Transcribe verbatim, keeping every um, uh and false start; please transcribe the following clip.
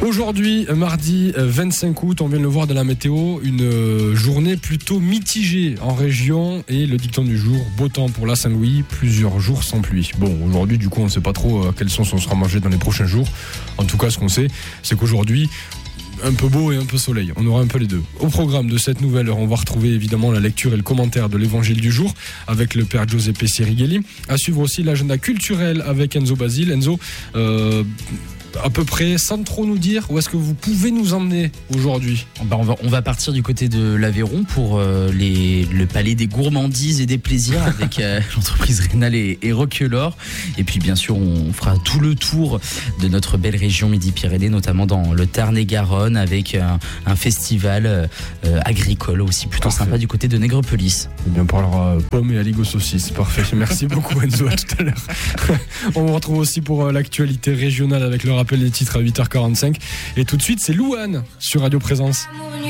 Aujourd'hui, mardi vingt-cinq août, on vient de le voir dans la météo, une journée plutôt mitigée en région et le dicton du jour, beau temps pour la Saint-Louis, plusieurs jours sans pluie. Bon, aujourd'hui, du coup, on ne sait pas trop quelle sauce on sera mangé dans les prochains jours. En tout cas, ce qu'on sait, c'est qu'aujourd'hui, un peu beau et un peu soleil, on aura un peu les deux. Au programme de cette nouvelle heure, on va retrouver évidemment la lecture et le commentaire de l'évangile du jour avec le père Giuseppe Sirighelli. À suivre aussi l'agenda culturel avec Enzo Basile. Enzo, euh, à peu près, sans trop nous dire, où est-ce que vous pouvez nous emmener aujourd'hui ? Ben on, va, on va partir du côté de l'Aveyron pour euh, les, le palais des gourmandises et des plaisirs avec euh, l'entreprise Rénal et, et Roquelaure. Et puis bien sûr, on fera tout le tour de notre belle région Midi-Pyrénées, notamment dans le Tarn-et-Garonne, avec un, un festival euh, agricole aussi plutôt Parfait. Sympa du côté de Nègrepelisse. Eh bien, on parlera pommes et aligot saucisses. Parfait. Merci beaucoup Enzo, à tout à l'heure. On vous retrouve aussi pour l'actualité régionale avec le rappel des titres à huit heures quarante-cinq. Et tout de suite, c'est Louane sur Radio Présence.